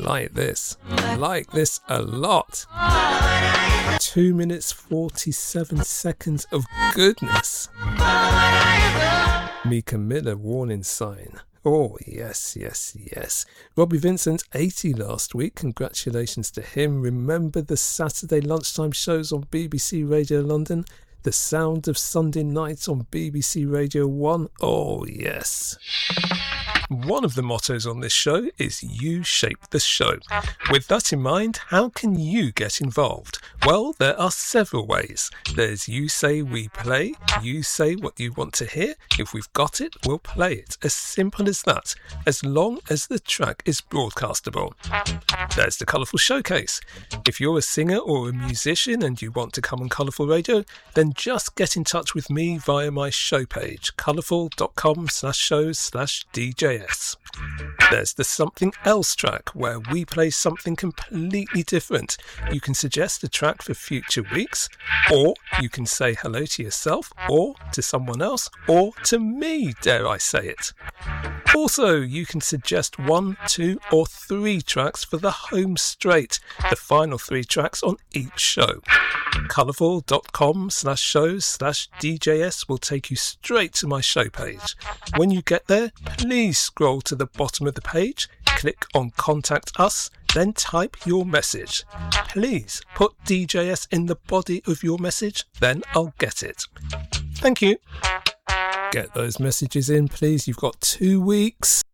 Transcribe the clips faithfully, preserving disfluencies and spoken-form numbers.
like this. Like this a lot. Two minutes forty-seven seconds of goodness. Mika Miller, Warning Sign. Oh, yes, yes, yes. Robbie Vincent, eighty last week. Congratulations to him. Remember the Saturday lunchtime shows on B B C Radio London? The sound of Sunday night on B B C Radio one? Oh, yes. One of the mottos on this show is You Shape the Show. With that in mind, how can you get involved? Well, there are several ways. There's You Say We Play. You say what you want to hear. If we've got it, we'll play it. As simple as that, as long as the track is broadcastable. There's the Colourful Showcase. If you're a singer or a musician and you want to come on Colourful Radio, then just get in touch with me via my show page, colourful.com slash shows slash DJS. There's the Something Else track, where we play something completely different. You can suggest a track for future weeks, or you can say hello to yourself, or to someone else, or to me, dare I say it. Also, you can suggest one, two, or three tracks for the home straight, the final three tracks on each show. Colourful.com slash shows slash DJS will take you straight to my show page. When you get there, please scroll to the bottom of the page, click on Contact Us, then type your message. Please put D J S in the body of your message, then I'll get it. Thank you. Get those messages in, please. You've got two weeks.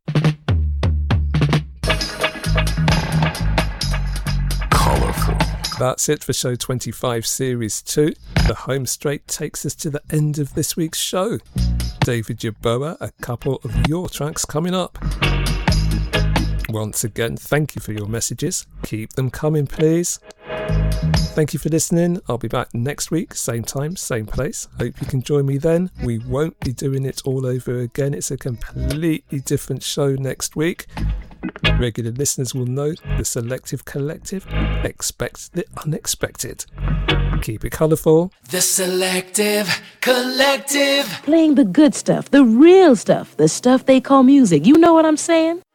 Colourful. That's it for show twenty-five, series two. The home straight takes us to the end of this week's show. David Yeboah, a couple of your tracks coming up. Once again, thank you for your messages. Keep them coming, please. Thank you for listening. I'll be back next week, same time, same place. Hope you can join me then. We won't be doing it all over again. It's a completely different show next week. Regular listeners will know the Selective Collective. Expect the unexpected. Keep it colourful. The Selective Collective. Playing the good stuff, the real stuff, the stuff they call music. You know what I'm saying?